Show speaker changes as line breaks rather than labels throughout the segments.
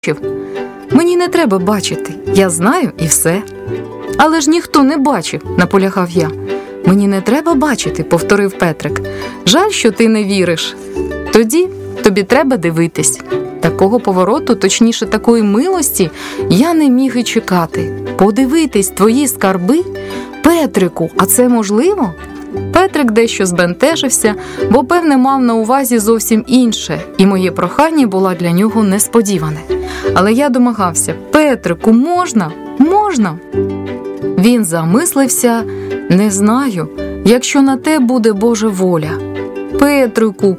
Мені не треба бачити, я знаю і все. Але ж ніхто не бачив, наполягав я. Мені не треба бачити, повторив Петрик. Жаль, що ти не віриш. Тоді тобі треба дивитись. Такого повороту, точніше такої милості, я не міг і чекати. Подивитись твої скарби? Петрику, а це можливо? Петрик дещо збентежився, бо, певне, мав на увазі зовсім інше, і моє прохання було для нього несподіване. Але я домагався: Петрику, можна? Можна? Він замислився: не знаю, якщо на те буде Божа воля. Петрику,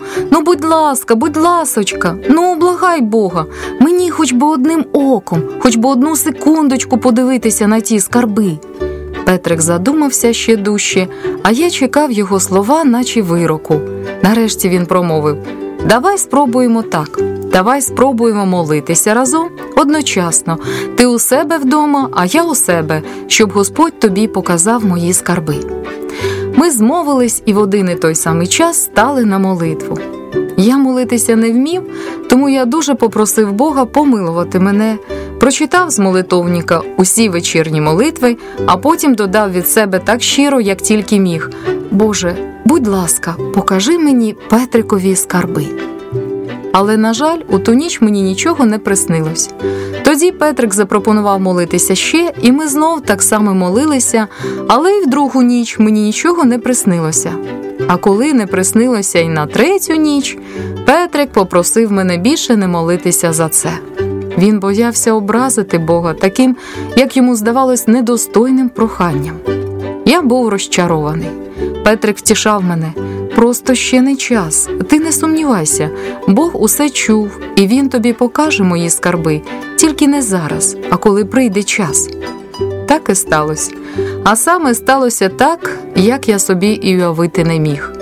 будь ласочка, благай Бога, мені хоч би одним оком, хоч би одну секундочку подивитися на ті скарби. Петрик задумався ще дужче, а я чекав його слова, наче вироку. Нарешті він промовив: давай спробуємо так. Давай спробуємо молитися разом одночасно. Ти у себе вдома, а я у себе, щоб Господь тобі показав мої скарби. Ми змовились і в один і той самий час стали на молитву. Я молитися не вмів, тому я дуже попросив Бога помилувати мене, прочитав з молитовника усі вечірні молитви, а потім додав від себе так щиро, як тільки міг: Боже, будь ласка, покажи мені Петрикові скарби. Але, на жаль, у ту ніч мені нічого не приснилось. Тоді Петрик запропонував молитися ще, і ми знов так само молилися, але й в другу ніч мені нічого не приснилося. А коли не приснилося і на третю ніч, Петрик попросив мене більше не молитися за це. Він боявся образити Бога таким, як йому здавалось, недостойним проханням. Я був розчарований. Петрик втішав мене: просто ще не час, ти не сумнівайся, Бог усе чув, і Він тобі покаже мої скарби, тільки не зараз, а коли прийде час. Так і сталося. А саме сталося так, як я собі і уявити не міг.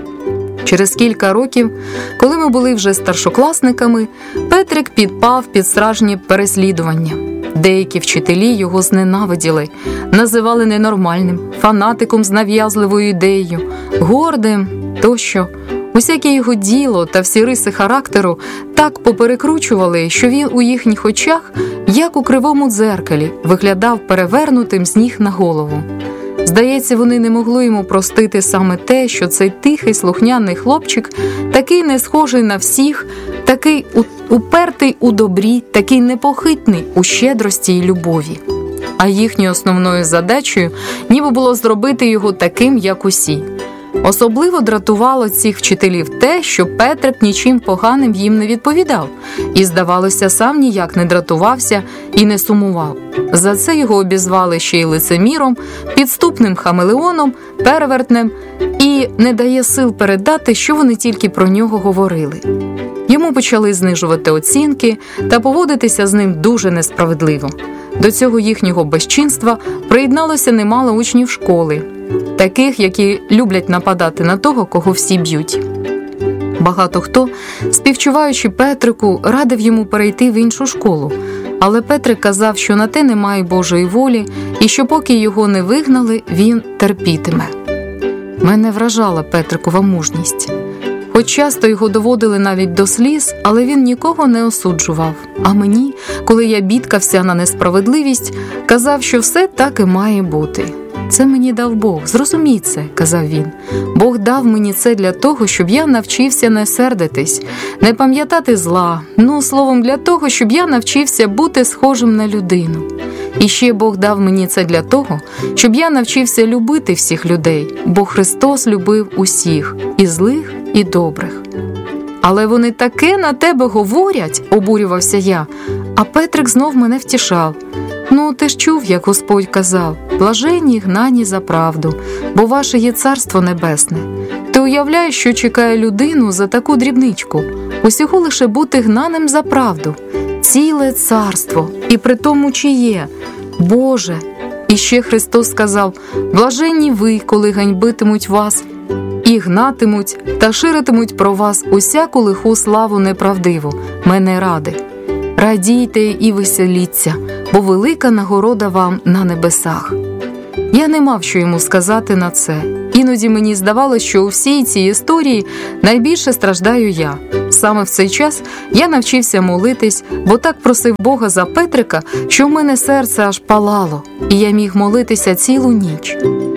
Через кілька років, коли ми були вже старшокласниками, Петрик підпав під справжнє переслідування. Деякі вчителі його зненавиділи, називали ненормальним, фанатиком з нав'язливою ідеєю, гордим тощо. Усяке його діло та всі риси характеру так поперекручували, що він у їхніх очах, як у кривому дзеркалі, виглядав перевернутим з ніг на голову. Здається, вони не могли йому простити саме те, що цей тихий, слухняний хлопчик, такий не схожий на всіх, такий упертий у добрі, такий непохитний у щедрості й любові. А їхньою основною задачею ніби було зробити його таким, як усі. Особливо дратувало цих вчителів те, що Петрик нічим поганим їм не відповідав і, здавалося, сам ніяк не дратувався і не сумував. За це його обізвали ще й лицеміром, підступним хамелеоном, перевертнем, і не дає сил передати, що вони тільки про нього говорили. Йому почали знижувати оцінки та поводитися з ним дуже несправедливо. До цього їхнього безчинства приєдналося немало учнів школи, таких, які люблять нападати на того, кого всі б'ють. Багато хто, співчуваючи Петрику, радив йому перейти в іншу школу, але Петрик казав, що на те немає Божої волі і що поки його не вигнали, він терпітиме. Мене вражала Петрикова мужність. Хоч часто його доводили навіть до сліз, але він нікого не осуджував. А мені, коли я бідкався на несправедливість, казав, що все так і має бути. «Це мені дав Бог, зрозумій це», – казав він. «Бог дав мені це для того, щоб я навчився не сердитись, не пам'ятати зла, словом, для того, щоб я навчився бути схожим на людину. І ще Бог дав мені це для того, щоб я навчився любити всіх людей, бо Христос любив усіх, і злих, і добрих». «Але вони таке на тебе говорять», – обурювався я, а Петрик знов мене втішав. Ти ж чув, як Господь казав: «Блаженні гнані за правду, бо ваше є Царство Небесне». Ти уявляєш, що чекає людину за таку дрібничку? Усього лише бути гнаним за правду. Ціле царство, і при тому чиє? Боже! І ще Христос сказав: «Блаженні ви, коли ганьбитимуть вас, і гнатимуть, та ширитимуть про вас усяку лиху славу неправдиву, мене ради. Радійте і веселіться, бо велика нагорода вам на небесах». Я не мав що йому сказати на це. Іноді мені здавалося, що у всій цій історії найбільше страждаю я. саме в цей час я навчився молитись, бо так просив Бога за Петрика, що в мене серце аж палало, і я міг молитися цілу ніч.